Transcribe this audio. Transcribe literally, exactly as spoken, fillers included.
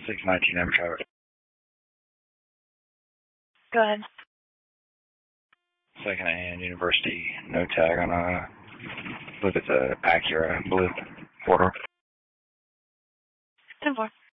six nineteen Amtrak. Go ahead. Second-hand University, no tag on a, I believe it's a Acura blue quarter. ten four.